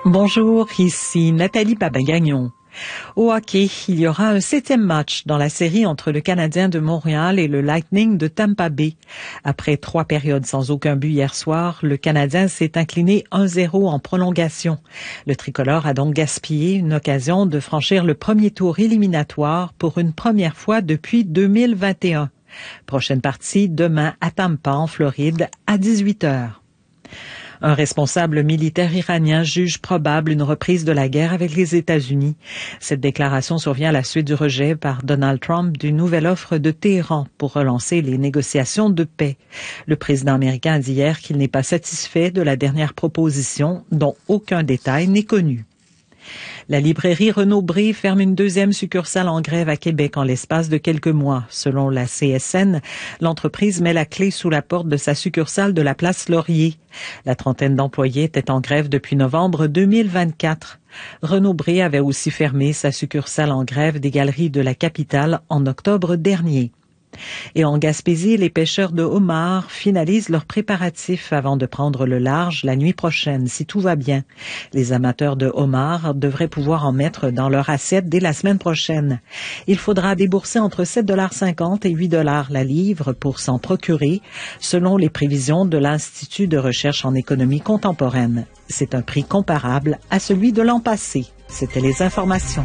Bonjour, ici Nathalie Babin-Gagnon. Au hockey, il y aura un 7e match dans la série entre le Canadien de Montréal et le Lightning de Tampa Bay. Après 3 périodes sans aucun but hier soir, le Canadien s'est incliné 1-0 en prolongation. Le tricolore a donc gaspillé une occasion de franchir le premier tour éliminatoire pour une première fois depuis 2021. Prochaine partie demain à Tampa, en Floride, à 18h. Un responsable militaire iranien juge probable une reprise de la guerre avec les États-Unis. Cette déclaration survient à la suite du rejet par Donald Trump d'une nouvelle offre de Téhéran pour relancer les négociations de paix. Le président américain a dit hier qu'il n'est pas satisfait de la dernière proposition, dont aucun détail n'est connu. La librairie Renaud-Bré ferme une 2e succursale en grève à Québec en l'espace de quelques mois. Selon la CSN, l'entreprise met la clé sous la porte de sa succursale de la place Laurier. La trentaine d'employés était en grève depuis novembre 2024. Renaud-Bré avait aussi fermé sa succursale en grève des galeries de la capitale en octobre dernier. Et en Gaspésie, les pêcheurs de homards finalisent leurs préparatifs avant de prendre le large la nuit prochaine, si tout va bien. Les amateurs de homards devraient pouvoir en mettre dans leur assiette dès la semaine prochaine. Il faudra débourser entre 7,50 et 8 $ la livre pour s'en procurer, selon les prévisions de l'Institut de recherche en économie contemporaine. C'est un prix comparable à celui de l'an passé. C'était les informations.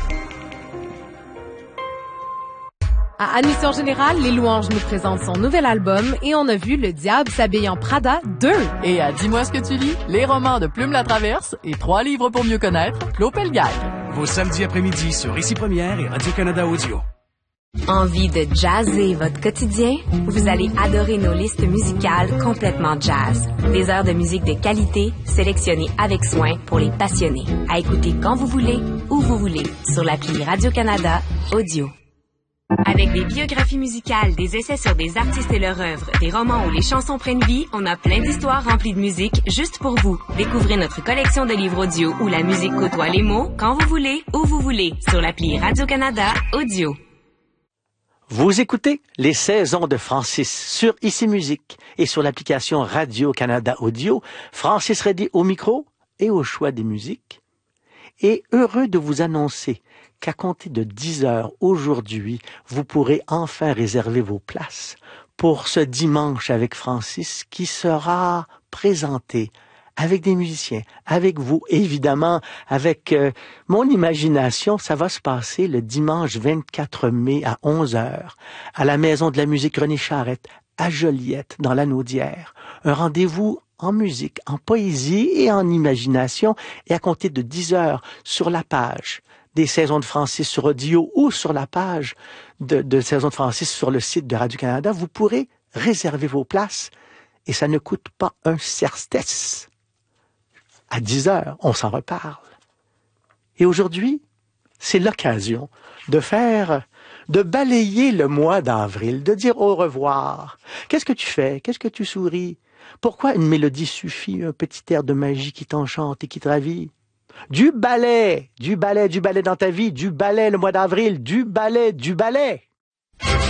À Admission Générale, Les Louanges nous présente son nouvel album et on a vu Le Diable s'habille en Prada 2. Et à Dis-moi ce que tu lis, les romans de Plume la Traverse et 3 livres pour mieux connaître Claude Pelgag. Vos samedis après-midi sur Ici Première et Radio-Canada Audio. Envie de jazzer votre quotidien? Vous allez adorer nos listes musicales complètement jazz. Des heures de musique de qualité, sélectionnées avec soin pour les passionnés. À écouter quand vous voulez, où vous voulez, sur l'appli Radio-Canada Audio. Avec des biographies musicales, des essais sur des artistes et leur œuvre, des romans où les chansons prennent vie, on a plein d'histoires remplies de musique juste pour vous. Découvrez notre collection de livres audio où la musique côtoie les mots, quand vous voulez, où vous voulez, sur l'appli Radio-Canada Audio. Vous écoutez les saisons de Francis sur Ici Musique et sur l'application Radio-Canada Audio. Francis Reddy au micro et au choix des musiques. Et heureux de vous annoncer qu'à compter de 10 heures aujourd'hui, vous pourrez enfin réserver vos places pour ce dimanche avec Francis qui sera présenté avec des musiciens, avec vous, évidemment, avec mon imagination. Ça va se passer le dimanche 24 mai à 11 heures à la Maison de la musique René Charette, à Joliette, dans la Naudière. Un rendez-vous en musique, en poésie et en imagination, et à compter de 10 heures sur la page des saisons de Francis sur audio ou sur la page de saisons de Francis sur le site de Radio-Canada, vous pourrez réserver vos places et ça ne coûte pas un cerstès. À 10 heures, on s'en reparle. Et aujourd'hui, c'est l'occasion de balayer le mois d'avril, de dire au revoir. Qu'est-ce que tu fais? Qu'est-ce que tu souris? Pourquoi une mélodie suffit, un petit air de magie qui t'enchante et qui te ravit? Du ballet dans ta vie, du ballet le mois d'avril, du ballet.